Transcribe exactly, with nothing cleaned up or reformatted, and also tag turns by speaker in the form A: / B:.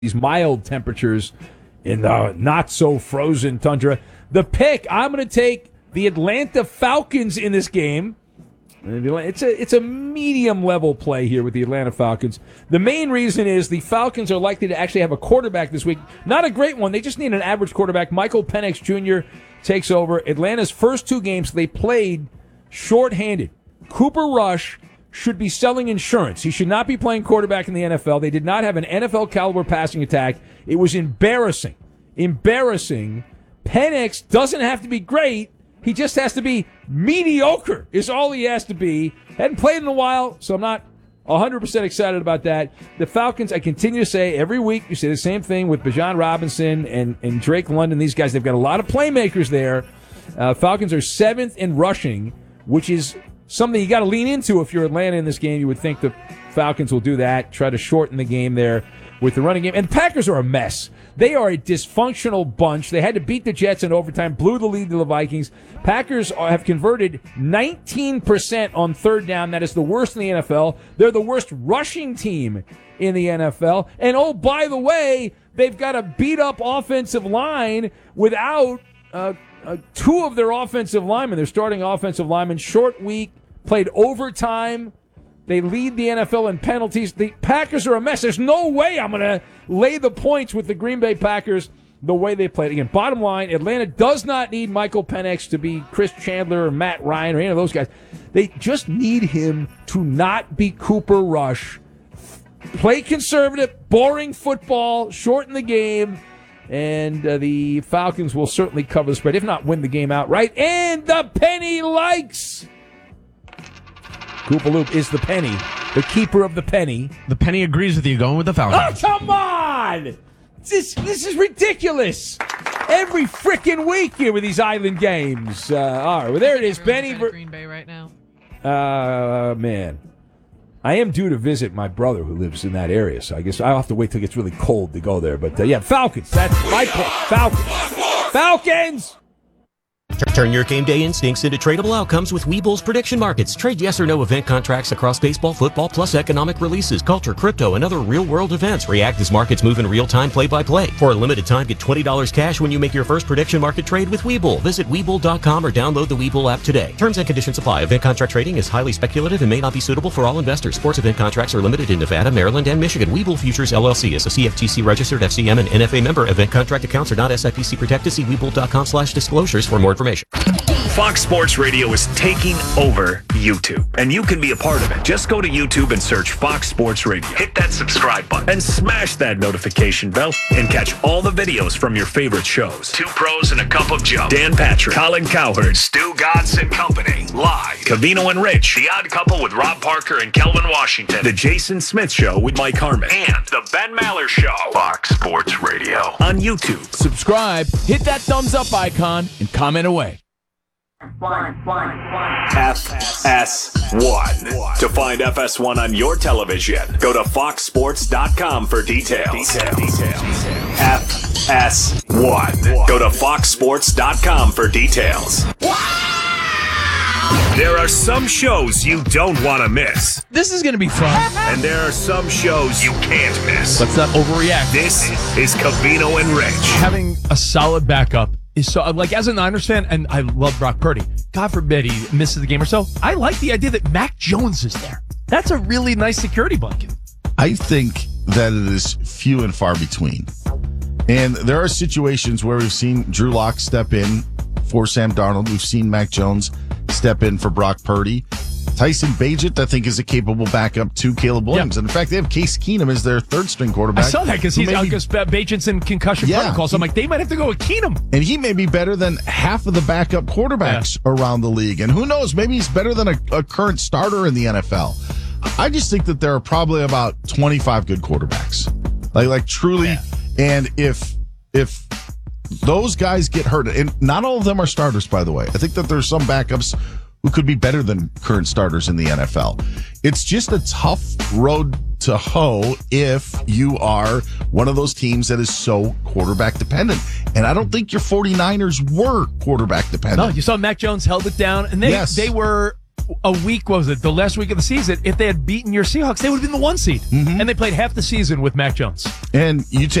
A: these mild temperatures in the not-so-frozen tundra. The pick, I'm going to take the Atlanta Falcons in this game. It's a it's a medium-level play here with the Atlanta Falcons. The main reason is the Falcons are likely to actually have a quarterback this week. Not a great one. They just need an average quarterback. Michael Penix Junior takes over. Atlanta's first two games, they played shorthanded. Cooper Rush should be selling insurance. He should not be playing quarterback in the N F L. They did not have an N F L-caliber passing attack. It was embarrassing. Embarrassing. Penix doesn't have to be great. He just has to be mediocre is all he has to be. Hadn't played in a while, so I'm not one hundred percent excited about that. The Falcons, I continue to say, every week you say the same thing with Bijan Robinson and, and Drake London. These guys, they've got a lot of playmakers there. Uh, Falcons are seventh in rushing, which is something you got to lean into if you're Atlanta in this game. You would think the Falcons will do that, try to shorten the game there with the running game. And the Packers are a mess. They are a dysfunctional bunch. They had to beat the Jets in overtime, blew the lead to the Vikings. Packers are, have converted nineteen percent on third down. That is the worst in the N F L. They're the worst rushing team in the N F L. And, oh, by the way, they've got a beat-up offensive line without uh, uh, two of their offensive linemen. Their starting offensive linemen, short week, played overtime. They lead the N F L in penalties. The Packers are a mess. There's no way I'm going to lay the points with the Green Bay Packers the way they played. Again, bottom line, Atlanta does not need Michael Penix to be Chris Chandler or Matt Ryan or any of those guys. They just need him to not be Cooper Rush. Play conservative, boring football, shorten the game, and uh, the Falcons will certainly cover the spread, if not win the game outright. And the penny likes... Koopaloop is the penny, the keeper of the penny.
B: The penny agrees with you going with the Falcons.
A: Oh, come on! This, this is ridiculous. Every freaking week here with these island games. Uh, all right, well, there it is. Penny.
C: Ver- Green Bay right now.
A: Uh, man. I am due to visit my brother who lives in that area, so I guess I'll have to wait till it gets really cold to go there. But, uh, yeah, Falcons. That's my pick. Falcons. Falcons!
D: Turn your game day instincts into tradable outcomes with Webull's prediction markets. Trade yes or no event contracts across baseball, football, plus economic releases, culture, crypto, and other real-world events. React as markets move in real time, play-by-play. For a limited time, get twenty dollars cash when you make your first prediction market trade with Webull. Visit Webull dot com or download the Webull app today. Terms and conditions apply. Event contract trading is highly speculative and may not be suitable for all investors. Sports event contracts are limited in Nevada, Maryland, and Michigan. Webull Futures, L L C is a C F T C-registered F C M and N F A member. Event contract accounts are not S I P C protected. See Webull dot com slash disclosures for more information.
E: Fox Sports Radio is taking over YouTube, and you can be a part of it. Just go to YouTube and search Fox Sports Radio. Hit that subscribe button and smash that notification bell and catch all the videos from your favorite shows. Two Pros and a Cup of Joe. Dan Patrick, Colin Cowherd, Stu Godson and Company. Live. Cavino and Rich. The Odd Couple with Rob Parker and Kelvin Washington. The Jason Smith Show with Mike Harmon. And The Ben Maller Show. Fox Sports Radio on YouTube.
F: Subscribe, hit that thumbs up icon, and comment away.
E: F S one. To find F S one on your television, go to fox sports dot com for details. F S one. Go to fox sports dot com for details. There are some shows you don't want to miss.
B: This is going to be fun.
E: And there are some shows you can't miss.
B: Let's not overreact.
E: This is Cavino and Rich.
B: Having a solid backup is so, like, as a Niners fan, and I love Brock Purdy, God forbid he misses the game or so, I like the idea that Mac Jones is there. That's a really nice security blanket.
G: I think that it is few and far between. And there are situations where we've seen Drew Lock step in for Sam Darnold. We've seen Mac Jones step in for Brock Purdy. Tyson Bagent, I think, is a capable backup to Caleb Williams. Yep. And in fact, they have Case Keenum as their third-string quarterback.
B: I saw that because he's
G: maybe,
B: because Bagent's in concussion
G: yeah,
B: protocol. So I'm like, they might have to go with Keenum.
G: And he may be better than half of the backup quarterbacks yeah. around the league. And who knows, maybe he's better than a, a current starter in the N F L. I just think that there are probably about twenty-five good quarterbacks. Like, like truly. Yeah. And if if those guys get hurt, and not all of them are starters, by the way. I think that there's some backups who could be better than current starters in the N F L. It's just a tough road to hoe if you are one of those teams that is so quarterback dependent. And I don't think your 49ers were quarterback dependent.
B: No, you saw Mac Jones held it down, and they
G: yes.
B: they were a week, what was it, the last week of the season, if they had beaten your Seahawks, they would have been the one seed. Mm-hmm. And they played half the season with Mac Jones.
G: And you